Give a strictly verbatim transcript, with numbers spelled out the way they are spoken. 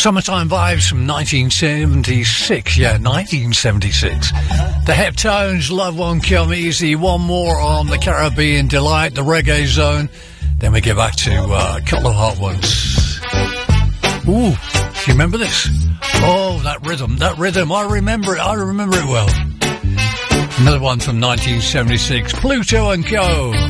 Summertime Vibes from nineteen seventy-six. Yeah, nineteen seventy-six. The Heptones, Love Won't Come Easy. One more on the Caribbean Delight, the Reggae Zone. Then we get back to uh, a couple of hot ones. Ooh, do you remember this? Oh, that rhythm, that rhythm. I remember it. I remember it well. Another one from nineteen seventy-six. Pluto and Co.